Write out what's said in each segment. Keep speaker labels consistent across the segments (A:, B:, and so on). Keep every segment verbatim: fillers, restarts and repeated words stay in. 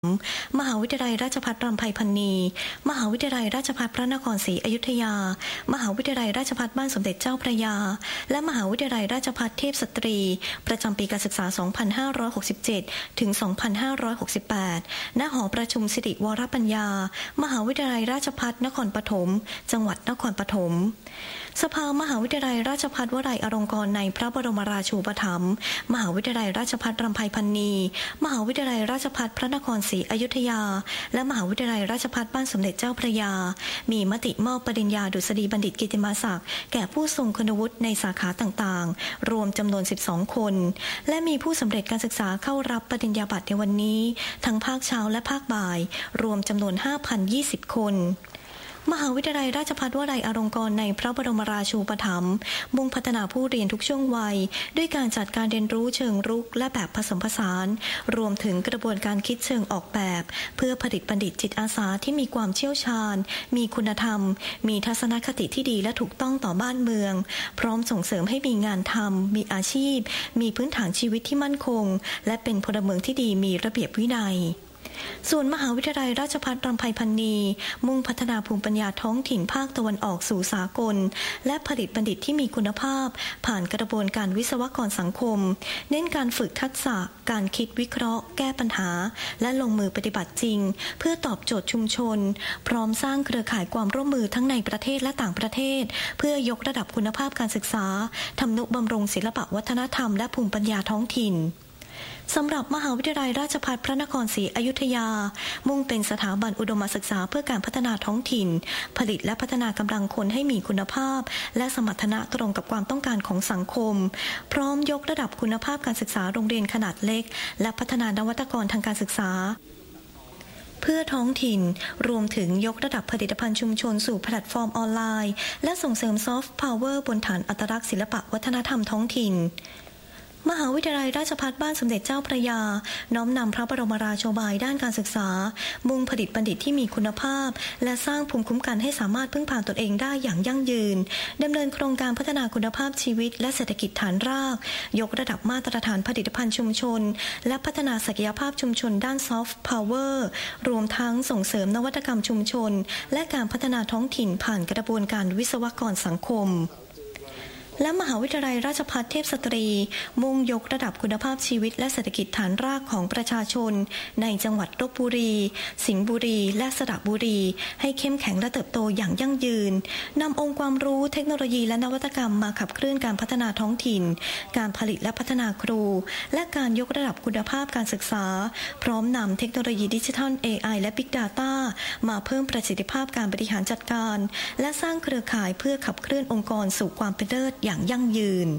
A: มหาวิทยาลัยราชภัฏรำไพพรรณีมหาวิทยาลัยราชภัฏพระนครศรีอยุธยามหาวิทยาลัยราชภัฏบ้านสมเด็จเจ้าพระยาและมหาวิทยาลัยราชภัฏเทพสตรีประจำปีการศึกษา สองพันห้าร้อยหกสิบเจ็ด ถึง สองพันห้าร้อยหกสิบแปด ณ หอประชุมสิริวรปัญญามหาวิทยาลัยราชภัฏนครปฐมจังหวัดนครปฐมสภามหาวิทยาลัยราชภัฏวลัยอลงกรณ์ในพระบรมราชูปถัมภ์มหาวิทยาลัยราชภัฏรำไพพรรณีมหาวิทยาลัยราชภัฏพระนครศรีอยุธยาและมหาวิทยาลัยราชภัฏบ้านสมเด็จเจ้าพระยามีมติมอบปริญญาดุษฎีบัณฑิตกิตติมศักดิ์แก่ผู้ทรงคุณวุฒิในสาขาต่างๆรวมจำนวนสิบสองคนและมีผู้สำเร็จการศึกษาเข้ารับปริญญาบัตรในวันนี้ทั้งภาคเช้าและภาคบ่ายรวมจำนวน ห้าพันยี่สิบ คนมหาวิทยาลัยราชภัฏวลัยอลงกรณ์ในพระบรมราชูปถัมภ์มุ่งพัฒนาผู้เรียนทุกช่วงวัยด้วยการจัดการเรียนรู้เชิงรุกและแบบผสมผสานรวมถึงกระบวนการคิดเชิงออกแบบเพื่อผลิตบัณฑิตจิตอาสาที่มีความเชี่ยวชาญมีคุณธรรมมีทัศนคติที่ดีและถูกต้องต่อบ้านเมืองพร้อมส่งเสริมให้มีงานทำมีอาชีพมีพื้นฐานชีวิตที่มั่นคงและเป็นพลเมืองที่ดีมีระเบียบวินัยส่วนมหาวิทยาลัยราชภัฏรำไพพรรณีมุ่งพัฒนาภูมิปัญญาท้องถิ่นภาคตะวันออกสู่สากลและผลิตบัณฑิตที่มีคุณภาพผ่านกระบวนการวิศวกรสังคมเน้นการฝึกทักษะการคิดวิเคราะห์แก้ปัญหาและลงมือปฏิบัติจริงเพื่อตอบโจทย์ชุมชนพร้อมสร้างเครือข่ายความร่วมมือทั้งในประเทศและต่างประเทศเพื่อยกระดับคุณภาพการศึกษาทำนุบำรุงศิลปวัฒนธรรมและภูมิปัญญาท้องถิ่นสำหรับมหาวิทยาลัยราชภัฏพระนครศรีอยุธยามุ่งเป็นสถาบันอุดมศึกษาเพื่อการพัฒนาท้องถิ่นผลิตและพัฒนากำลังคนให้มีคุณภาพและสมรรถนะตรงกับความต้องการของสังคมพร้อมยกระดับคุณภาพการศึกษาโรงเรียนขนาดเล็กและพัฒนานวัตกรทางการศึกษาเพื่อท้องถิ่นรวมถึงยกระดับผลิตภัณฑ์ชุมชนสู่แพลตฟอร์มออนไลน์และส่งเสริมซอฟต์พาวเวอร์บนฐานอัตลักษณ์ศิลปวัฒนธรรมท้องถิ่นมหาวิทยาลัยราชภัฏบ้านสมเด็จเจ้าพระยาน้อมนำพระบรมราโชบายด้านการศึกษามุ่งผลิตบัณฑิตที่มีคุณภาพและสร้างภูมิคุ้มกันให้สามารถพึ่งพาตนเองได้อย่างยั่งยืนดำเนินโครงการพัฒนาคุณภาพชีวิตและเศรษฐกิจฐานรากยกระดับมาตรฐานผลิตภัณฑ์ชุมชนและพัฒนาศักยภาพชุมชนด้านซอฟต์พาวเวอร์รวมทั้งส่งเสริมนวัตกรรมชุมชนและการพัฒนาท้องถิ่นผ่านกระบวนการวิศวกรสังคมและมหาวิทยาลัยราชภัฏเทพสตรีมุ่งยกระดับคุณภาพชีวิตและเศรษฐกิจฐานรากของประชาชนในจังหวัดลพบุรีสิงห์บุรีและสระบุรีให้เข้มแข็งและเติบโตอย่างยั่งยืนนำองค์ความรู้เทคโนโลยีและนวัตกรรมมาขับเคลื่อนการพัฒนาท้องถิ่นการผลิตและพัฒนาครูและการยกระดับคุณภาพการศึกษาพร้อมนำเทคโนโลยีดิจิทัล เอ ไอ และ Big Data มาเพิ่มประสิทธิภาพการบริหารจัดการและสร้างเครือข่ายเพื่อขับเคลื่อนองค์กรสู่ความเป็นเลิศอย่างยั่งยืน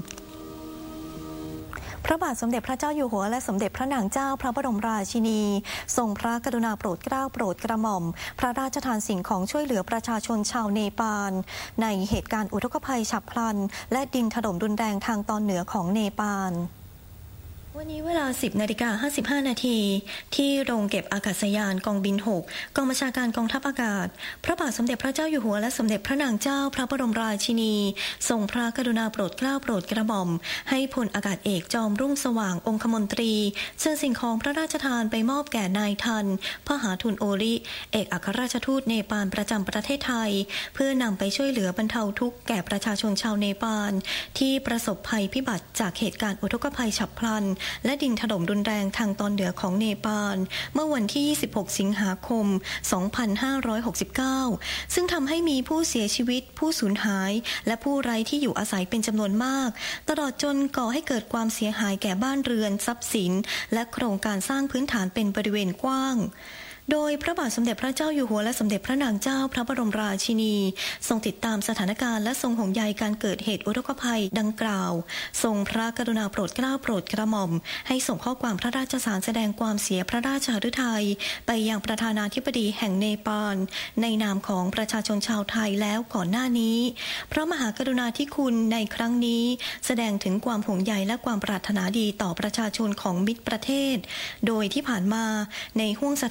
A: พระบาทสมเด็จพระเจ้าอยู่หัวและสมเด็จพระนางเจ้าพระบรมราชินีทรงพระกรุณาโปรดเกล้าโปรดกระหม่อมพระราชทานสิ่งของช่วยเหลือประชาชนชาวเนปาลในเหตุการณ์อุทกภัยฉับพลันและดินถล่มรุนแรงทางตอนเหนือของเนปาลวันนี้เวลา สิบนาฬิกาห้าสิบห้านาทีที่โรงเก็บอากาศยานกองบินหกกองบัญชาการกองทัพอากาศพระบาทสมเด็จพระเจ้าอยู่หัวและสมเด็จพระนางเจ้าพระบรมราชินีทรงพระกรุณาโปรดเกล้าโปรดกระหม่อมให้พลอากาศเอกจอมรุ่งสว่างองคมนตรีเชิญสิ่งของพระราชทานไปมอบแก่นายทันพหาทุนโอริเอกอัครราชทูตเนปาลประจำประเทศไทยเพื่อนำไปช่วยเหลือบรรเทาทุกข์แก่ประชาชนชาวเนปาลที่ประสบภัยพิบัติจากเหตุการณ์อุทกภัยฉับพลันและดินถล่มรุนแรงทางตอนเหนือของเนปาลเมื่อวันที่ยี่สิบหกสิงหาคมสองพันห้าร้อยหกสิบเก้าซึ่งทำให้มีผู้เสียชีวิตผู้สูญหายและผู้ไร้ที่อยู่อาศัยเป็นจำนวนมากตลอดจนก่อให้เกิดความเสียหายแก่บ้านเรือนทรัพย์สินและโครงการสร้างพื้นฐานเป็นบริเวณกว้างโดยพระบาทสมเด็จพระเจ้าอยู่หัวและสมเด็จพระนางเจ้าพระบรมราชินีทรงติดตามสถานการณ์และทรงห่วงใยการเกิดเหตุอุทกภัยดังกล่าวทรงพระกรุณาโปรดเกล้าโปรดกระหม่อมให้ส่งข้อความพระราชสารแสดงความเสียพระราชฤทัยไปยังประธานาธิบดีแห่งเนปาลในนามของประชาชนชาวไทยแล้วก่อนหน้านี้พระมหากรุณาธิคุณในครั้งนี้แสดงถึงความห่วงใยและความปรารถนาดีต่อประชาชนของมิตรประเทศโดยที่ผ่านมาในห้วงสถานการณ์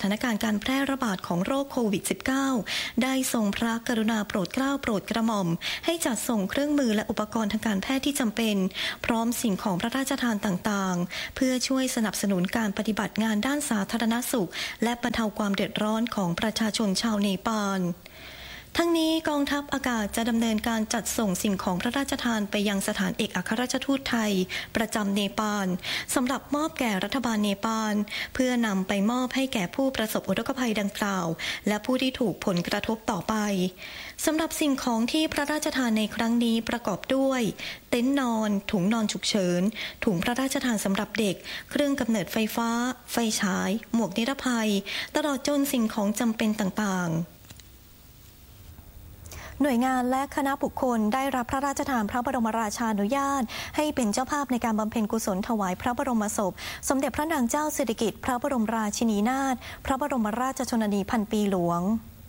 A: การแพร่ระบาดของโรคโควิด สิบเก้า ได้ทรงพระกรุณาโปรดเกล้าโปรดกระหม่อมให้จัดส่งเครื่องมือและอุปกรณ์ทางการแพทย์ที่จำเป็นพร้อมสิ่งของพระราชทานต่างๆเพื่อช่วยสนับสนุนการปฏิบัติงานด้านสาธารณสุขและบรรเทาความเดือดร้อนของประชาชนชาวเนปาลทั้งนี้กองทัพอากาศจะดำเนินการจัดส่งสิ่งของพระราชทานไปยังสถานเอกอัครราชทูตไทยประจำเนปาลสำหรับมอบแก่รัฐบาลเนปาลเพื่อนำไปมอบให้แก่ผู้ประสบอุทกภัยดังกล่าวและผู้ที่ถูกผลกระทบต่อไปสำหรับสิ่งของที่พระราชทานในครั้งนี้ประกอบด้วยเต็นท์นอนถุงนอนฉุกเฉินถุงพระราชทานสำหรับเด็กเครื่องกำเนิดไฟฟ้าไฟฉายหมวกนิรภัยตลอดจนสิ่งของจำเป็นต่างๆหน่วยงานและคณะบุคคลได้รับพระราชทานพระบรมราชานุญาตให้เป็นเจ้าภาพในการบำเพ็ญกุศลถวายพระบรมศพสมเด็จพระนางเจ้าสิริกิติ์พระบรมราชินีนาถพระบรมราชชนนีพันปีหลวง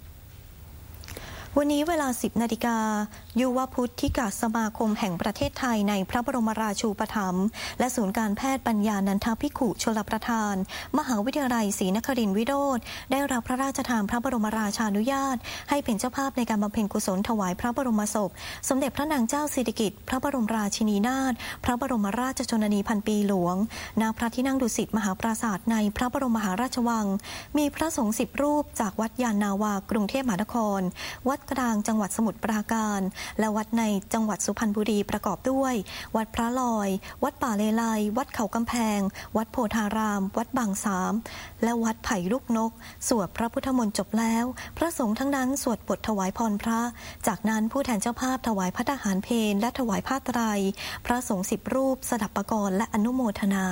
A: วันนี้เวลา สิบนาฬิกายุวพุทธิกสมาคมแห่งประเทศไทยในพระบรมราชูปถัมภ์และศูนย์การแพทย์ปัญญานันทภิกขุชลประทานมหาวิทยาลัยศรีนครินทรวิโรธได้รับพระราชทานพระบรมราชานุญาตให้เป็นเจ้าภาพในการบำเพ็ญกุศลถวายพระบรมศพสมเด็จพระนางเจ้าสิริกิติ์พระบรมราชินีนาถพระบรมราชชนนีพันปีหลวงณพระที่นั่งดุสิตมหาปราสาทในพระบรมมหาราชวังมีพระสงฆ์สิบรูปจากวัดยานนาวากรุงเทพมหานครวัดกลางจังหวัดสมุทรปราการและวัดในจังหวัดสุพรรณบุรีประกอบด้วยวัดพระลอยวัดป่าเลไลวัดเขากำแพงวัดโพธารามวัดบางสามและวัดไผ่ลูกนกสวดพระพุทธมนต์จบแล้วพระสงฆ์ทั้งนั้นสวดบทถวายพรพระจากนั้นผู้แทนเจ้าภาพถวายพระทหารเพลและถวายผ้าไตรพระสงฆ์สิบรูปสดับปกรณ์และอนุโมทนา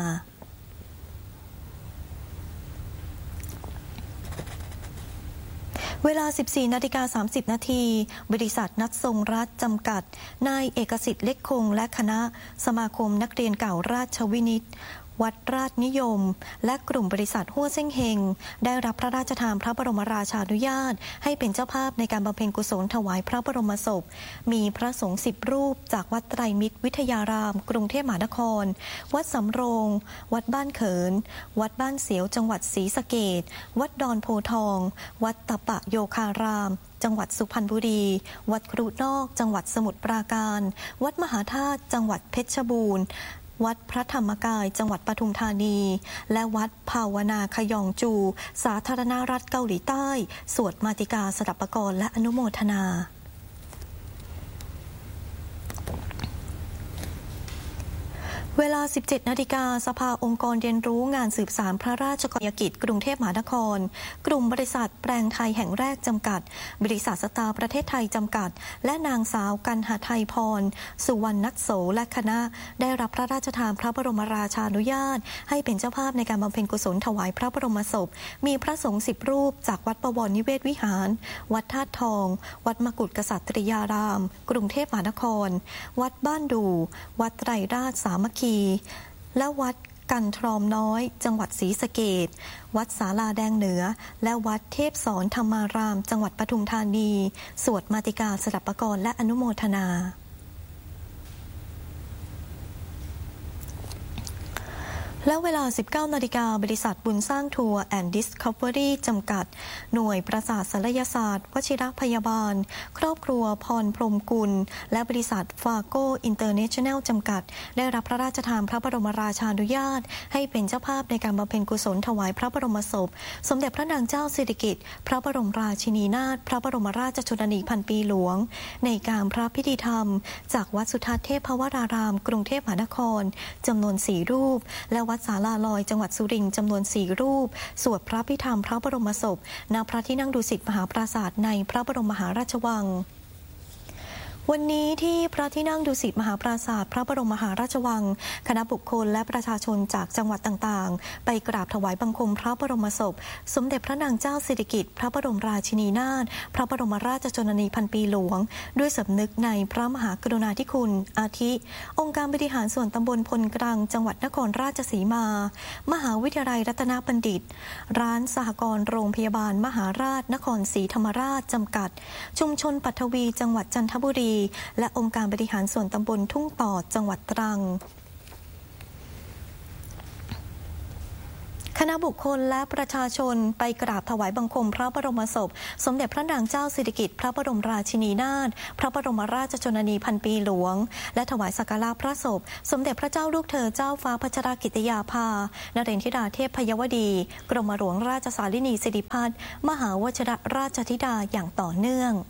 A: เวลา สิบสี่นาฬิกาสามสิบนาทีบริษัทนัดทรงรัฐจำกัดนายเอกสิทธิ์เล็กคงและคณะสมาคมนักเรียนเก่าราชวินิตวัดราชนิยมและกลุ่มบริษัทฮั่วเซ่งเฮงได้รับพระราชทานพระบรมราชานุญาตให้เป็นเจ้าภาพในการบำเพ็ญกุศลถวายพระบรมศพมีพระสงฆ์สิบรูปจากวัดไตรมิตรวิทยารามกรุงเทพมหานครวัดสำโรงวัดบ้านเขินวัดบ้านเสียวจังหวัดศรีสะเกษวัดดอนโพทองวัดตะปะโยคารามจังหวัดสุพรรณบุรีวัดครุนอกจังหวัดสมุทรปราการวัดมหาธาตุจังหวัดเพชรบูรณ์วัดพระธรรมกายจังหวัดปทุมธานีและวัดภาวนาขยองจูสาธารณรัฐเกาหลีใต้สวดมาติกาสดับปกรณ์และอนุโมทนาเวลา สิบเจ็ดนาฬิกาสภาองค์กรเรียนรู้งานสืบสานพระราชกรณียกิจกรุงเทพมหานครกลุ่มบริษัทแปลงไทยแห่งแรกจำกัดบริษัทสตาร์ประเทศไทยจำกัดและนางสาวกันหไทยพรสุวรรณนัสโสและคณะได้รับพระราชทานพระบรมราชานุญาตให้เป็นเจ้าภาพในการบำเพ็ญกุศลถวายพระบรมศพมีพระสงฆ์สิบรูปจากวัดบวรนิเวศวิหารวัดธาตุทองวัดมกุฏกษัตริยารามกรุงเทพมหานครวัดบ้านดูวัดไตรราชสามัคคีและวัดกันทรอมน้อยจังหวัดศรีสะเกษวัดศาลาแดงเหนือและวัดเทพสอนธรรมารามจังหวัดปทุมธานีสวดมาติกาสดับปกรณ์และอนุโมทนาและเวลา สิบเก้านาฬิกาบริษัทบุญสร้างทัวร์แอนด์ดิสคัฟเวอรี่จำกัดหน่วยประสาทศัลยศาสตร์วชิรพยาบาลครอบครัวพรพรหมกุลและบริษัทฟาโกอินเตอร์เนชั่นแนลจำกัดได้รับพระราชทานพระบรมราชานุญาตให้เป็นเจ้าภาพในการบำเพ็ญกุศลถวายพระบรมศพสมเด็จพระนางเจ้าสิริกิติ์พระบรมราชินีนาถพระบรมราชชนนีพันปีหลวงในการพระพิธีธรรมจากวัดสุทัศน์เทพวรารามกรุงเทพมหานครจำนวนสี่รูปและวัดศาลาลอยจังหวัดสุรินทร์จำนวนสี่รูปสวดพระพิธรรมพระบรมศพณพระที่นั่งดุสิตมหาปราสาทในพระบรมมหาราชวังวันนี้ที่พระที่นั่งดุสิตมหาปราสาทพระบรมมหาราชวังคณะบุคคลและประชาชนจากจังหวัดต่างๆไปกราบถวายบังคมพระบรมศพสมเด็จพระนางเจ้าสิริกิติ์พระบรมราชินีนาถพระบรมราชชนนีพันปีหลวงด้วยสำนึกในพระมหากรุณาธิคุณอาทิองค์การบริหารส่วนตำบลพลกลางจังหวัดนครราชสีมามหาวิทยาลัยรัตนบัณฑิตร้านสหกรณ์โรงพยาบาลมหาราชนครศรีธรรมราชจำกัดชุมชนปัทวีจังหวัดจันทบุรีและองค์การบริหารส่วนตำบลทุ่งตอดจังหวัดตรังขคณะบุคคลและประชาชนไปกราบถวายบังคมพระบรมศพสมเด็จพระนางเจ้าสิริกิติ์พระบรมราชินีนาถพระบรมราชชนนีพันปีหลวงและถวายสักการะพระศพสมเด็จพระเจ้าลูกเธอเจ้าฟ้าพัชรกิติยาภานเรนทิดาเทพพยวดีกรมหลวงราชสารินีสิริพัฒน์มหาวชิรราชธิดาอย่างต่อเนื่อง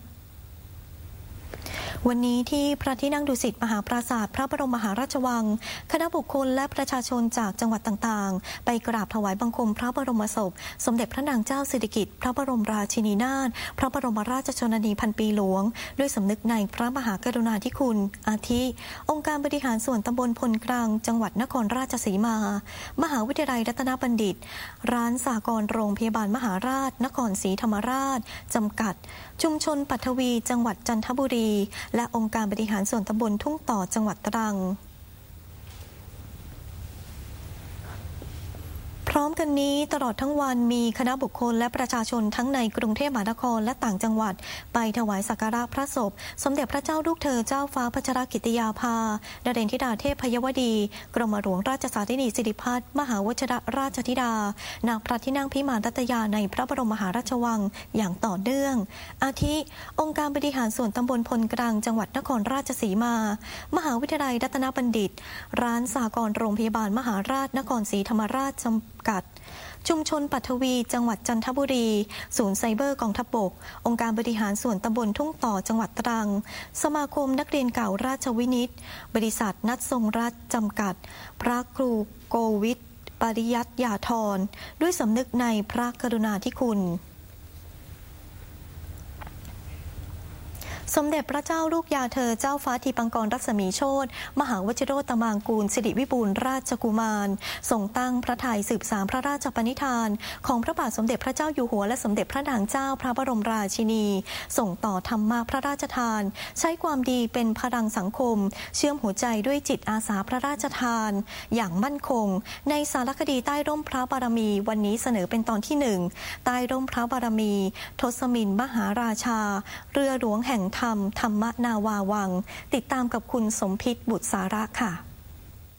A: วันนี้ที่พระที่นั่งดุสิตมหาปราสาทพระบรมมหาราชวังคณะบุคคลและประชาชนจากจังหวัดต่างๆไปกราบถวายบังคมพระบรมศพสมเด็จพระนางเจ้าสิริกิติ์พระบรมราชินีนาถพระบรมราชชนนีพันปีหลวงด้วยสำนึกในพระมหากรุณาธิคุณอาทิองค์การบริหารส่วนตำบลพลกลางจังหวัดนครราชสีมามหาวิทยาลัยรัตนบัณฑิตร้านสหกรณ์โรงพยาบาลมหาราชนครศรีธรรมราชจำกัดชุมชนปัทวีจังหวัดจันทบุรีและองค์การบริหารส่วนตำบลทุ่งต่อจังหวัดตรังพร้อมกันนี้ตลอดทั้งวันมีคณะบุคคลและประชาชนทั้งในกรุงเทพมหานครและต่างจังหวัดไปถวายสักการะพระศพสมเด็จพระเจ้าลูกเธอเจ้าฟ้าพัชรกิติยาภานเรนทิดาเทพพยวดีกรมหลวงราชสารินีสิริพัฒน์มหาวชิรราชธิดาณพระที่นั่งพิมานรัตยาในพระบรมมหาราชวังอย่างต่อเนื่องอาทิองค์การบริหารส่วนตำบลพลกลางจังหวัดนครราชสีมามหาวิทยาลัยรัตนบัณฑิตร้านสหกรณ์โรงพยาบาลมหาราชนครศรีธรรมราชจำกัดชุมชนปัทวีจังหวัดจันทบุรีศูนย์ไซเบอร์กองทัพบกองค์การบริหารส่วนตำบลทุ่งต่อจังหวัดตรังสมาคมนักเรียนเก่าราชวินิตบริษัทนัดทรงรัฐจำกัดพระครูโกวิทปริยัติยาธรด้วยสำนึกในพระกรุณาธิคุณสมเด็จพระเจ้าลูกยาเธอเจ้าฟ้าทีปังกรรัศมีโชติมหาวชิโรตมางกูลสิริวิบูลย์ราชกุมารทรงตั้งพระทัยสืบสานพระราชปณิธานของพระบาทสมเด็จพระเจ้าอยู่หัวและสมเด็จพระนางเจ้าพระบรมราชินีส่งต่อธรรมะพระราชทานใช้ความดีเป็นพลังสังคมเชื่อมหัวใจด้วยจิตอาสาพระราชทานอย่างมั่นคงในสารคดีใต้ร่มพระบารมีวันนี้เสนอเป็นตอนที่หนึ่งใต้ร่มพระบารมีทศมินมหาราชาเรือหลวงแห่งธรรมธรรมนาวาวังติดตามกับคุณสมพิษบุตรสาระค่ะ